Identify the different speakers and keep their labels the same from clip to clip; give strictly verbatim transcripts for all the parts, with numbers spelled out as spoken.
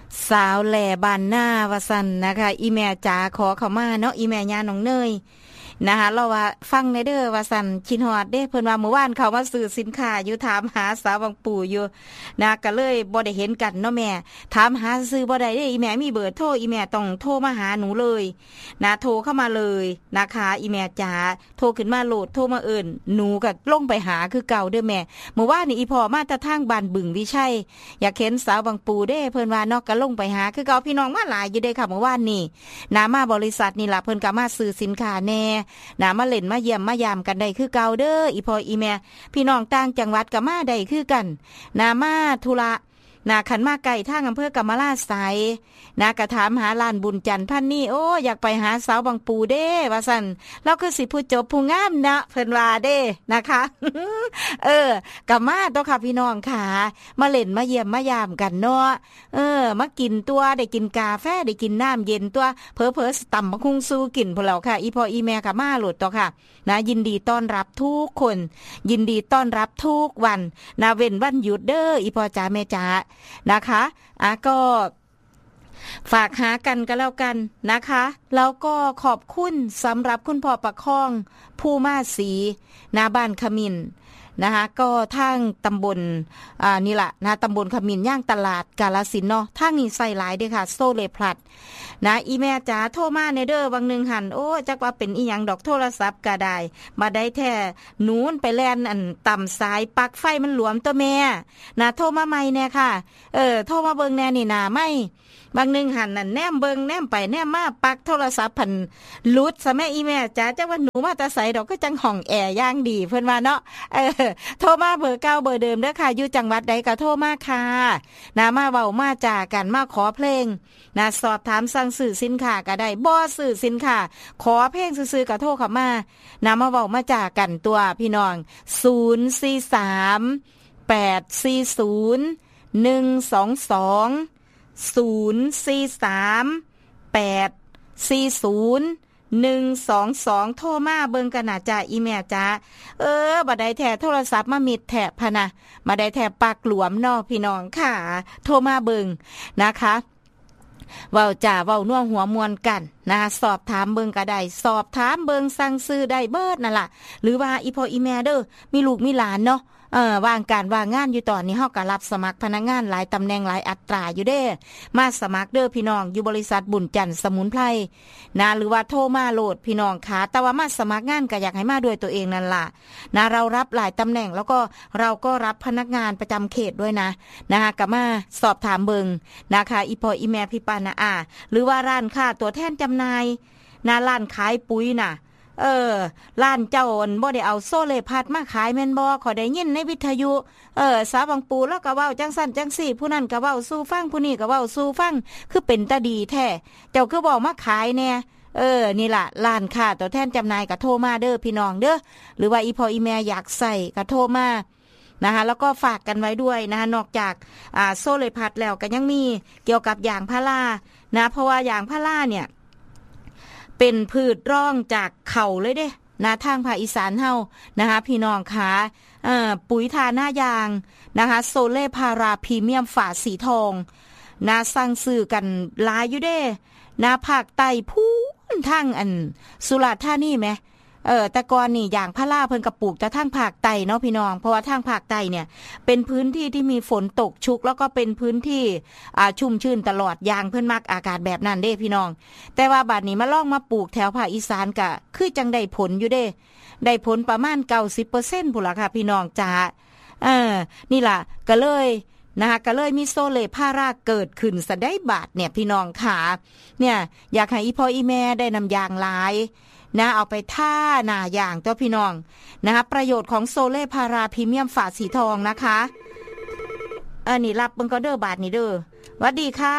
Speaker 1: สาวแหล่บ้านหน้าว่าซั่นนะคะอีแม่จ๋าขอเข้ามาเนาะอีแม่ย่าน้องเนยนะคะเราว่าฟังในเด้อว่าซั่นชินฮอดเด้เพิ่นว่าเมื่อวานเขามาซื้อสินค้าอยู่ถามหาสาวบางปู่อยู่นะก็เลยบ่ได้เห็นกันเนาะแม่ถามหาซื้อบ่ได้เด้อีแม่มีเบอร์โทรอีแม่ต้องโทรมาหาหนูเลยนะโทรเข้ามาเลยนะคะอีแม่จ๋าโทรขึ้นมาโหลดโทรมาเอิ้นหนูก็ลงไปหาคือเก่าเด้อแม่เมื่อวานนี่อีพ่อมาแต่ทางบ้านบึงวิชัยอยากเห็นสาวบางปู่เด้เพิ่นว่าเนาะก็ลงไปหาคือเก่าพี่น้องมาหลายอยู่เด้ค่ะเมื่อวานนี่นะมาบริษัทนี่ล่ะเพิ่นก็มาซื้อสินค้าแน่นะมาเล่นมาเยี่ยมมายามกันได้คือเก่าเด้ออีพ่ออีแม่พี่น้องต่างจังหวัดก็มาได้คือกันนะมาธุระนะขันมาไก่ทางอำเภอกำมะลาไสนะกระถามหาลานบุญจันทร์พันนี่โอ้อยากไปหาสาวบางปูเด้ว่าซั่นเราคือสิผู้จบผู้งามนะเพิ่นว่าเด้นะคะ เออกะมาตัวค่ะพี่น้องค่ะมาเล่นมาเยี่ยมมายามกันเนาะเออมากินตัวได้กินกาแฟได้กินน้ำเย็นตัวเผลอๆตำบักหุ่งสู้กินพวกเราค่ะอีพ่ออีแม่ก็มาโหลดตัวค่ะนะยินดีต้อนรับทุกคนยินดีต้อนรับทุกวันนะเว้นวันหยุดเด้ออีพ่อจ๋าแม่จ๋านะคะอ่ะก็ฝากหากันก็แล้วกันนะคะแล้วก็ขอบคุณสำหรับคุณพ่อประคองผู้มาสีนาบ้านขมินนะคะก็ทางตำบลอ่านี่ล่ะนะตำบลขมินย่างตลาดกาฬสินธุ์เนาะทางนี้ใส่หลายเด้อค่ะโซเลพลัดนะอีแม่จ๋าโทรมาในเด้อบางนึงหั่นโอ้จักว่าเป็นอีหยังดอกโทรศัพท์ก็ได้มาได้แท้นูนไปแล่นอันต่ำสายปลั๊กไฟมันหลวมตัวแม่นะโทรมาใหม่แน่ค่ะเออโทรมาเบิ่งแน่นี่นาไม่บางนึงหันนั่นแนมเบิงแนมไปแนมมาปักโทรศัพท์พันหลุดซะแม่อีแม่จ๋าจักว่าหนูมาแต่ไสดอกก็จังห้องแอร์ย่างดีเพิ่นว่าเนาะเออโทรมาเบอร์เก่าเบอร์เดิมเด้อค่ะอยู่จังหวัดใดก็โทรมาค่ะนะมาเว้ามาจากันมาขอเพลงนะสอบถามสั่งซื้อสินค้าก็ได้บ่ซื้อสินค้าขอเพลงซื่อๆก็โทรเข้ามานะมาเว้ามาจากันตัวพี่น้องศูนย์ สี่ สาม แปด สี่ ศูนย์ หนึ่ง สอง สองศูนย์ สี่ สาม แปด สี่ ศูนย์ หนึ่ง สอง สองโทรมาเบิ่งกันน่ะจ้าอีแม่จ้าเออบ่ได้แท้โทรศัพท์มามิดแท้พะนะบ่ได้แท้ปากหลวมเนาะพี่น้องค่ะโทรมาเบิ่งนะคะเว้าจ่าเว้าน่วงหัวมวนกันนะสอบถามเบิ่งก็ได้สอบถามเบิ่งสั่งซื้อได้เบิดนั่นล่ะหรือว่าอีพ่ออีแม่เด้อมีลูกมีหลานเนาะเออว่างการว่างงานอยู่ตอนนี้เฮาก็รับสมัครพนักงานหลายตำแหน่งหลายอัตราอยู่เด้มาสมัครเด้อพี่น้องอยู่บริษัทบุญจันทร์สมุนไพรนะหรือว่าโทรมาโหลดพี่น้องค่ะแต่ว่ามาสมัครงานก็อยากให้มาด้วยตัวเองนั่นล่ะนะเรารับหลายตำแหน่งแล้วก็เราก็รับพนักงานประจำเขตด้วยนะนะคะก็มาสอบถามเบิ่งนะคะอีพ่ออีแม่พี่ป้าน้าอาหรือว่าร้านค้าตัวแทนจำหน่ายนะร้านขายปุ๋ยน่ะเออร้านเจ้าอ่อนบ่ได้เอาโซเลพัดมาขายแม่นบ่ขอได้ยินในวิทยุเออสาวบางปูแล้วก็เว้าจังซั่นจังซี่ผู้นั้นก็เว้าสู่ฟังผู้นี้ก็เว้าสู่ฟังคือเป็นตาดีแท้เจ้าคือบ่มาขายแน่เออนี่ล่ะร้านค้าตัวแทนจำหน่ายก็โทรมาเด้อพี่น้องเด้อหรือว่าอีพ่ออีแม่อยากใส่ก็โทรมานะคะแล้วก็ฝากกันไว้ด้วยนะคะนอกจากอ่าโซเลพัดแล้วก็ยังมีเกี่ยวกับยางพารานะเพราะว่ายางพาราเนี่ยเป็นพืชร่องจากเขาเลยเด้นะทางภาคอีสานเฮานะคะพี่น้องคะเอ่อปุ๋ยทาหน้ายางนะคะโซเล่พาราพรีเมียมฝาสีทองนะสั่งซื้อกันหลายอยู่เด้นะภาคใต้พูนทางอันสุราษฎร์ธานีแหมเออแต่ก่อนนี่อย่างพาราเพิ่นก็ปลูกแต่ทางภาคใต้เนาะพี่น้องเพราะว่าทางภาคใต้เนี่ยเป็นพื้นที่ที่มีฝนตกชุกแล้วก็เป็นพื้นที่อ่าชุ่มชื้นตลอดยางเพิ่นมักอากาศแบบนั้นเด้พี่น้องแต่ว่าบัดนี้มาลองมาปลูกแถวภาคอีสานก็คือจังได้ผลอยู่เด้ได้ผลประมาณ เก้าสิบเปอร์เซ็นต์ พุ่นล่ะค่ะพี่น้องจ๋าเออนี่ล่ะก็เลยนะคะก็เลยมีโซเลพาราเกิดขึ้นซะได้บาดเนี่ยพี่น้องขาเนี่ยอยากให้อีพ่ออีแม่ได้นำยางหลายนะเอาไปท่าหน้าอย่างตัวพี่น้องนะคะประโยชน์ของโซเล่พาราพรีเมียมฝาสีทองนะคะเออนี่รับเบิ่งก็เด้อบาทนี่เด้อหวัดดีค่ะ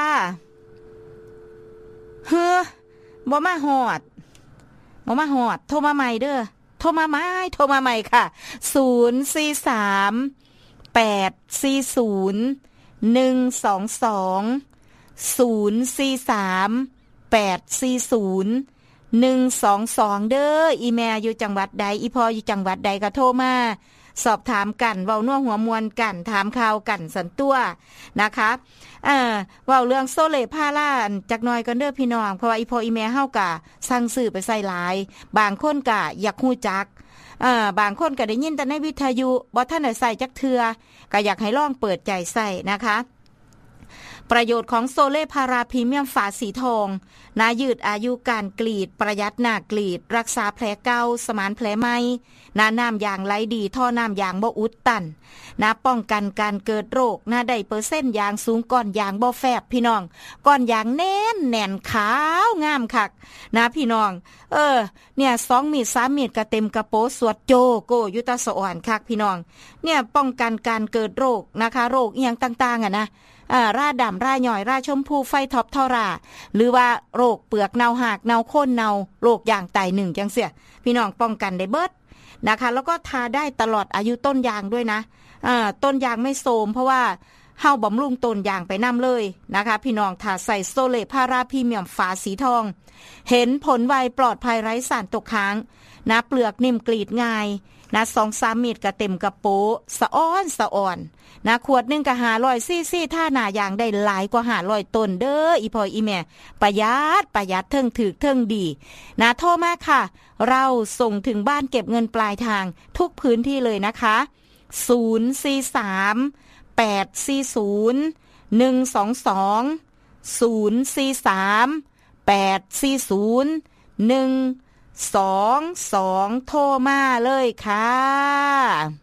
Speaker 1: เฮ้อบ่มาฮอดบ่มาฮอดโทรมาใหม่เด้อโทรมาใหม่โทรมาใหม่ค่ะศูนย์ สี่ สาม แปด สี่ ศูนย์ หนึ่ง สอง สองศูนย์ สี่ สาม แปด สี่ ศูนย์หนึ่ง สอง สองเด้ออีแม่อยู่จังหวัดใดอีพ่ออยู่จังหวัดใดก็โทรมาสอบถามกันเว้านัวหัวมวลกันถามข่าวกันสันตัวนะคะเอ่อเว้าเรื่องโซเลพาร่าจักหน่อยกันเด้อพี่น้องเพราะว่าอีพ่ออีแม่เฮาก็สั่งซื้อไปใส่หลายบางคนก็อยากฮู้จักเอ่อบางคนก็ได้ยินแต่ในวิทยุบ่ทันได้ใส่จักเทื่อก็อยากให้ลองเปิดใจใส่นะคะประโยชน์ของโซเล่พาราพรีเมียมฝาสีทองนายืดอายุการกรีดประหยัดหน้ากรีดรักษาแผลเก่าสมานแผลใหม่นาน้ำยางไหลดีท่อน้ำยางบ่อุดตันนาป้องกันการเกิดโรคนาได้เปอร์เซ็นต์ยางสูงก้อนยางบ่แฟบพี่น้องก้อนยางแน่นแน่นขาวงามคักนะพี่น้องเออเนี่ยสองมีดสามมีดก็เต็มกระโปสวดโจโกยุตะสะอ่อนคักพี่น้องเนี่ยป้องกันการเกิดโรคนะคะโรคอีหยังต่างๆอ่ะนะอ่าราดำราหน่อยราชมพูไฟท็อปทอราหรือว่าโรคเปลือกเนาหากเนาโค่นเนาโรคอย่างไตหนึ่งจังเสียพี่น้องป้องกันได้เบิดนะคะแล้วก็ทาได้ตลอดอายุต้นยางด้วยนะอ่าต้นยางไม่โทรมเพราะว่าเฮาบำรุงต้นยางไปนำเลยนะคะพี่น้องทาใส่โซเลพาราพรีเมียมฝาสีทองเห็นผลไวปลอดภัยไร้สารตกค้างนะเปลือกนิ่มกรีดง่ายนะ สองถึงสาม เม็ดก็เต็มกระโปสะอ้อนสะอ่อนนะขวดนึงก็ห้าร้อยซีซีถ้าหน้ายางได้หลายกว่าห้าร้อยต้นเด้ออีพ่ออีแม่ประหยัดประหยัดเทิงถึกเทิงดีนะโทรมาค่ะเราส่งถึงบ้านเก็บเงินปลายทางทุกพื้นที่เลยนะคะศูนย์ สี่ สาม แปด สี่ ศูนย์ หนึ่ง สอง สอง ศูนย์ สี่ สาม แปด สี่ ศูนย์ หนึ่ง สอง สองโทรมาเลยค่ะ